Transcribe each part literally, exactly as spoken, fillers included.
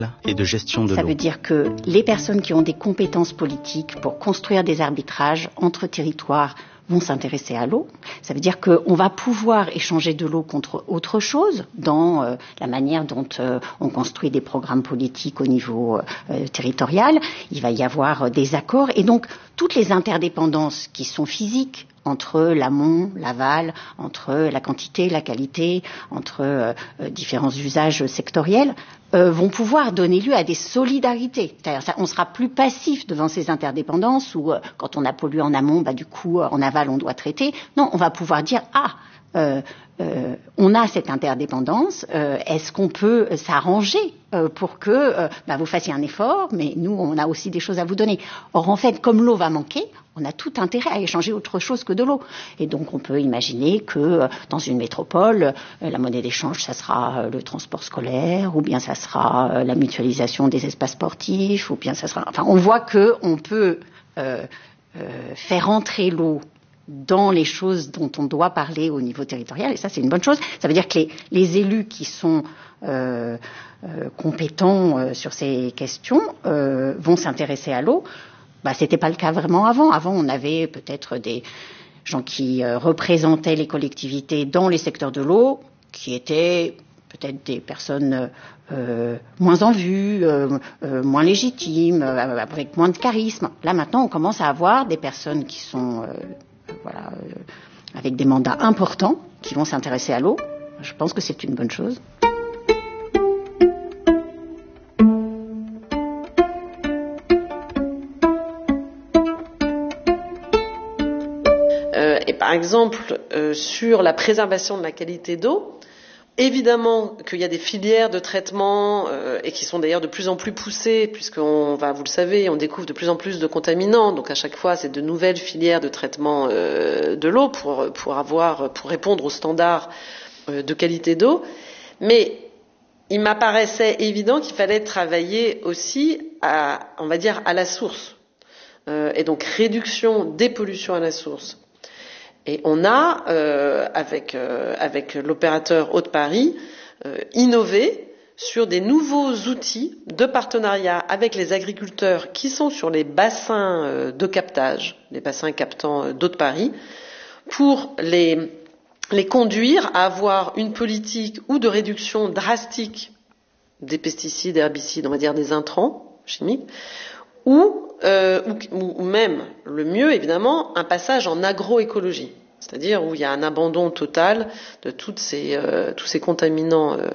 et de gestion de l'eau. Ça veut dire que les personnes qui ont des compétences politiques pour construire des arbitrages entre territoires vont s'intéresser à l'eau. Ça veut dire qu'on va pouvoir échanger de l'eau contre autre chose dans euh, la manière dont euh, on construit des programmes politiques au niveau euh, territorial. Il va y avoir euh, des accords et donc toutes les interdépendances qui sont physiques entre l'amont, l'aval, entre la quantité, la qualité, entre euh, différents usages sectoriels, euh, vont pouvoir donner lieu à des solidarités. C'est-à-dire, ça, on sera plus passif devant ces interdépendances où, euh, quand on a pollué en amont, bah, du coup, euh, en aval, on doit traiter. Non, on va pouvoir dire, ah, euh, euh, on a cette interdépendance, euh, est-ce qu'on peut s'arranger euh, pour que euh, bah, vous fassiez un effort, mais nous, on a aussi des choses à vous donner. Or, en fait, comme l'eau va manquer, on a tout intérêt à échanger autre chose que de l'eau. Et donc, on peut imaginer que euh, dans une métropole, euh, la monnaie d'échange, ça sera euh, le transport scolaire, ou bien ça sera euh, la mutualisation des espaces sportifs, ou bien ça sera... Enfin, on voit qu'on peut euh, euh, faire entrer l'eau dans les choses dont on doit parler au niveau territorial, et ça, c'est une bonne chose. Ça veut dire que les, les élus qui sont euh, euh, compétents euh, sur ces questions euh, vont s'intéresser à l'eau. Bah, c'était pas le cas vraiment avant. Avant, on avait peut-être des gens qui euh, représentaient les collectivités dans les secteurs de l'eau, qui étaient peut-être des personnes euh, moins en vue, euh, euh, moins légitimes, euh, avec moins de charisme. Là, maintenant, on commence à avoir des personnes qui sont... Euh, Voilà, euh, avec des mandats importants qui vont s'intéresser à l'eau. Je pense que c'est une bonne chose. Euh, et par exemple, euh, sur la préservation de la qualité d'eau, évidemment qu'il y a des filières de traitement euh, et qui sont d'ailleurs de plus en plus poussées, puisqu'on va, vous le savez, on découvre de plus en plus de contaminants. Donc à chaque fois, c'est de nouvelles filières de traitement euh, de l'eau pour pour avoir pour répondre aux standards euh, de qualité d'eau. Mais il m'apparaissait évident qu'il fallait travailler aussi à, on va dire, à la source, euh, et donc réduction des pollutions à la source. Et on a, euh, avec, euh, avec l'opérateur Haute-Paris, euh, innové sur des nouveaux outils de partenariat avec les agriculteurs qui sont sur les bassins euh, de captage, les bassins captant euh, d'Haute-Paris, pour les, les conduire à avoir une politique ou de réduction drastique des pesticides, herbicides, on va dire des intrants chimiques, ou, euh, ou, ou même, le mieux évidemment, un passage en agroécologie, c'est-à-dire où il y a un abandon total de toutes ces, euh, tous ces contaminants, euh,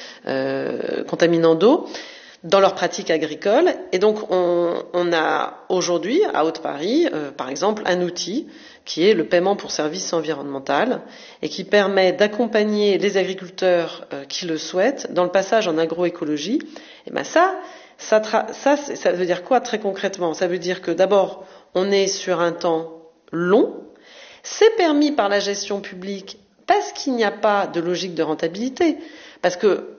euh, contaminants d'eau dans leurs pratiques agricoles. Et donc on, on a aujourd'hui à Haute-Paris, euh, par exemple, un outil qui est le paiement pour service environnemental et qui permet d'accompagner les agriculteurs euh, qui le souhaitent dans le passage en agroécologie. Et ben ça, Ça, tra- ça, ça veut dire quoi très concrètement? Ça veut dire que d'abord, on est sur un temps long. C'est permis par la gestion publique parce qu'il n'y a pas de logique de rentabilité. Parce que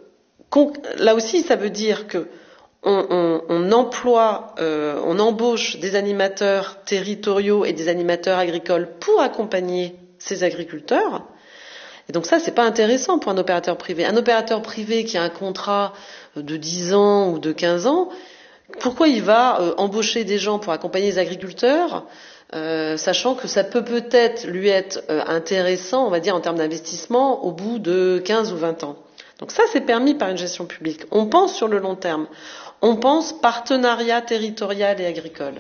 là aussi, ça veut dire que on, on, on emploie, euh, on embauche des animateurs territoriaux et des animateurs agricoles pour accompagner ces agriculteurs. Et donc ça, c'est pas intéressant pour un opérateur privé. Un opérateur privé qui a un contrat de dix ans ou de quinze ans, pourquoi il va euh, embaucher des gens pour accompagner les agriculteurs, euh, sachant que ça peut peut-être lui être euh, intéressant, on va dire, en termes d'investissement, au bout de quinze ou vingt ans. Donc ça, c'est permis par une gestion publique. On pense sur le long terme. On pense partenariat territorial et agricole.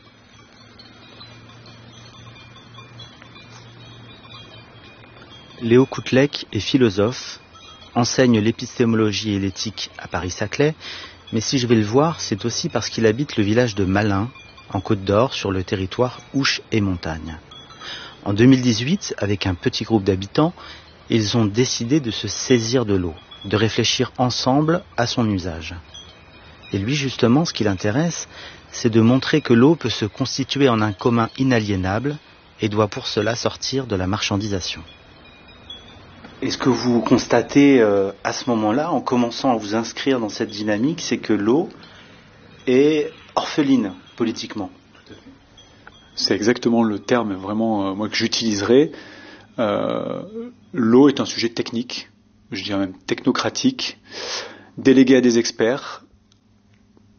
Léo Koutlek est philosophe, enseigne l'épistémologie et l'éthique à Paris-Saclay, mais si je vais le voir, c'est aussi parce qu'il habite le village de Malin, en Côte d'Or, sur le territoire Ouche et Montagne. En deux mille dix-huit, avec un petit groupe d'habitants, ils ont décidé de se saisir de l'eau, de réfléchir ensemble à son usage. Et lui, justement, ce qui l'intéresse, c'est de montrer que l'eau peut se constituer en un commun inaliénable et doit pour cela sortir de la marchandisation. Et ce que vous constatez euh, à ce moment-là, en commençant à vous inscrire dans cette dynamique, c'est que l'eau est orpheline politiquement. C'est exactement le terme vraiment euh, moi que j'utiliserais. Euh, l'eau est un sujet technique, je dirais même technocratique, délégué à des experts,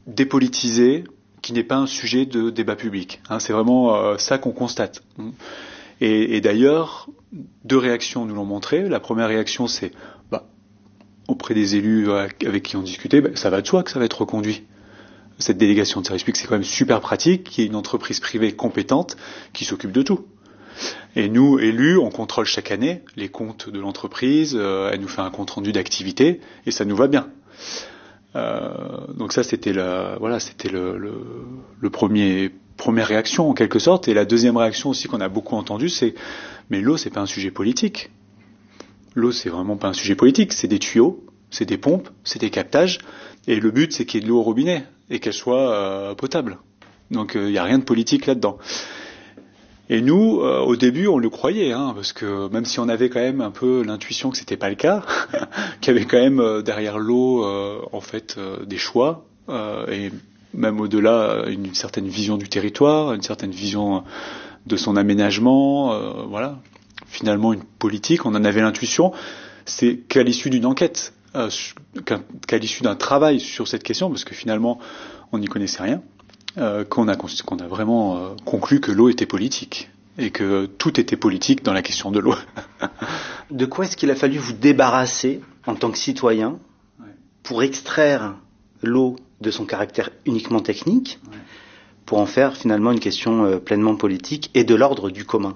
dépolitisé, qui n'est pas un sujet de débat public. Hein, c'est vraiment euh, ça qu'on constate. Et, et d'ailleurs, deux réactions nous l'ont montré. La première réaction, c'est bah, auprès des élus avec qui on discutait, bah, ça va de soi que ça va être reconduit. Cette délégation de service public, c'est quand même super pratique, qu'il y ait une entreprise privée compétente qui s'occupe de tout. Et nous, élus, on contrôle chaque année les comptes de l'entreprise, euh, elle nous fait un compte-rendu d'activité, et ça nous va bien. Euh, donc ça, c'était la, voilà, c'était le, le, le premier, première réaction en quelque sorte. Et la deuxième réaction aussi qu'on a beaucoup entendue, c'est mais l'eau, c'est pas un sujet politique. L'eau, c'est vraiment pas un sujet politique. C'est des tuyaux, c'est des pompes, c'est des captages, et le but, c'est qu'il y ait de l'eau au robinet et qu'elle soit euh, potable. Donc il euh, y a rien de politique là-dedans. Et nous, euh, au début, on le croyait, hein, parce que même si on avait quand même un peu l'intuition que c'était pas le cas, qu'il y avait quand même euh, derrière l'eau, euh, en fait, euh, des choix, euh, et même au-delà, une certaine vision du territoire, une certaine vision de son aménagement, euh, voilà. Finalement, une politique, on en avait l'intuition, c'est qu'à l'issue d'une enquête, euh, qu'à, qu'à l'issue d'un travail sur cette question, parce que finalement, on n'y connaissait rien. Euh, qu'on a, qu'on a vraiment euh, conclu que l'eau était politique et que tout était politique dans la question de l'eau. De quoi est-ce qu'il a fallu vous débarrasser en tant que citoyen ouais. pour extraire l'eau de son caractère uniquement technique ouais. pour en faire finalement une question euh, pleinement politique et de l'ordre du commun?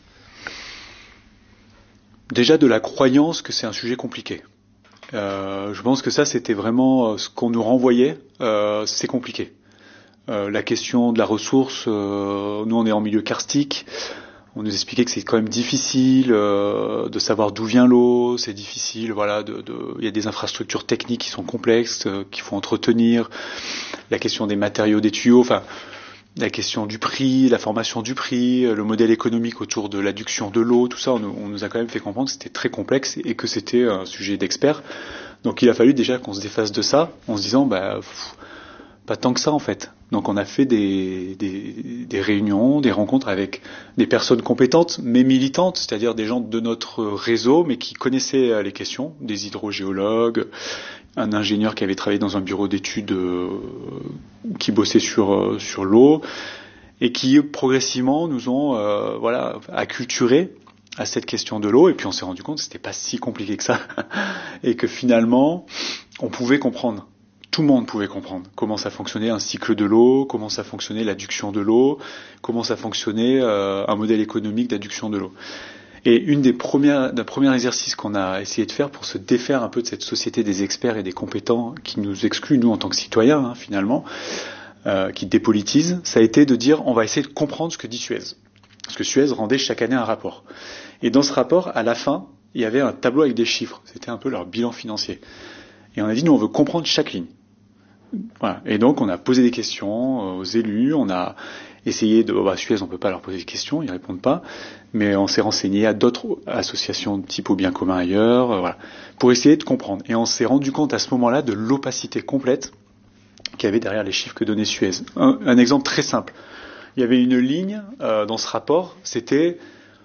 Déjà de la croyance que c'est un sujet compliqué. Euh, je pense que ça c'était vraiment euh, ce qu'on nous renvoyait, euh, c'est compliqué. Euh, la question de la ressource, euh, nous on est en milieu karstique, on nous expliquait que c'est quand même difficile euh, de savoir d'où vient l'eau, c'est difficile, voilà, de, de, il y a des infrastructures techniques qui sont complexes, euh, qu'il faut entretenir, la question des matériaux des tuyaux, enfin la question du prix, la formation du prix, le modèle économique autour de l'adduction de l'eau, tout ça, on, on nous a quand même fait comprendre que c'était très complexe et que c'était un sujet d'experts. Donc il a fallu déjà qu'on se défasse de ça en se disant, bah, pff, pas tant que ça en fait. Donc on a fait des, des, des réunions, des rencontres avec des personnes compétentes mais militantes, c'est-à-dire des gens de notre réseau mais qui connaissaient les questions, des hydrogéologues, un ingénieur qui avait travaillé dans un bureau d'études euh, qui bossait sur, euh, sur l'eau et qui progressivement nous ont euh, voilà, acculturés à cette question de l'eau, et puis on s'est rendu compte que c'était pas si compliqué que ça et que finalement on pouvait comprendre. Tout le monde pouvait comprendre comment ça fonctionnait un cycle de l'eau, comment ça fonctionnait l'adduction de l'eau, comment ça fonctionnait euh, un modèle économique d'adduction de l'eau. Et une des premières, d'un premier exercice qu'on a essayé de faire pour se défaire un peu de cette société des experts et des compétents qui nous exclut, nous en tant que citoyens, hein, finalement, euh, qui dépolitise, ça a été de dire on va essayer de comprendre ce que dit Suez. Parce que Suez rendait chaque année un rapport. Et dans ce rapport, à la fin, il y avait un tableau avec des chiffres. C'était un peu leur bilan financier. Et on a dit nous on veut comprendre chaque ligne. Voilà. Et donc on a posé des questions aux élus, on a essayé de... Bah, Suez, on ne peut pas leur poser des questions, ils ne répondent pas, mais on s'est renseigné à d'autres associations de type au bien commun ailleurs, euh, voilà, pour essayer de comprendre. Et on s'est rendu compte à ce moment-là de l'opacité complète qu'il y avait derrière les chiffres que donnait Suez. Un, un exemple très simple. Il y avait une ligne euh, dans ce rapport, c'était...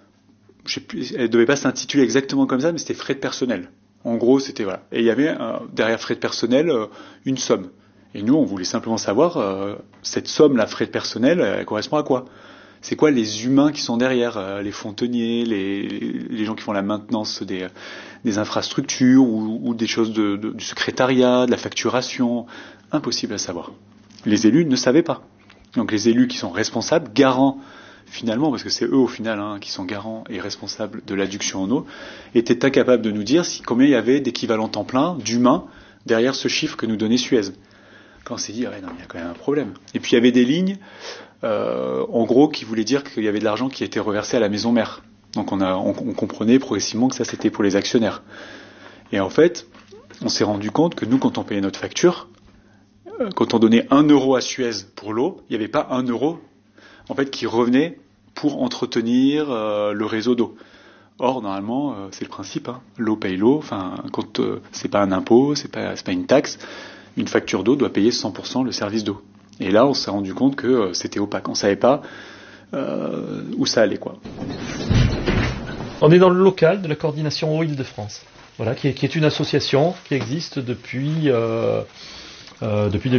Je sais plus, elle ne devait pas s'intituler exactement comme ça, mais c'était frais de personnel. En gros, c'était... voilà. Et il y avait euh, derrière frais de personnel euh, une somme. Et nous, on voulait simplement savoir, euh, cette somme, la frais de personnel, elle correspond à quoi? C'est quoi les humains qui sont derrière, euh, les fonteniers, les, les gens qui font la maintenance des, des infrastructures ou, ou des choses de, de, du secrétariat, de la facturation? Impossible à savoir. Les élus ne savaient pas. Donc les élus qui sont responsables, garants finalement, parce que c'est eux au final hein, qui sont garants et responsables de l'adduction en eau, étaient incapables de nous dire si, combien il y avait d'équivalents temps plein, d'humains, derrière ce chiffre que nous donnait Suez. Quand on s'est dit, ouais, non, il y a quand même un problème. Et puis il y avait des lignes, euh, en gros, qui voulaient dire qu'il y avait de l'argent qui était reversé à la maison mère. Donc on, a, on, on comprenait progressivement que ça c'était pour les actionnaires. Et en fait, on s'est rendu compte que nous, quand on payait notre facture, euh, quand on donnait un euro à Suez pour l'eau, il n'y avait pas un euro en fait qui revenait pour entretenir euh, le réseau d'eau. Or, normalement, euh, c'est le principe, hein. L'eau paye l'eau. Enfin, quand euh, c'est pas un impôt, c'est pas, c'est pas une taxe. Une facture d'eau doit payer cent pour cent le service d'eau. Et là, on s'est rendu compte que euh, c'était opaque. On savait pas euh, où ça allait, quoi. On est dans le local de la coordination Eau Île-de-France, voilà, qui est, qui est une association qui existe depuis euh, euh, depuis deux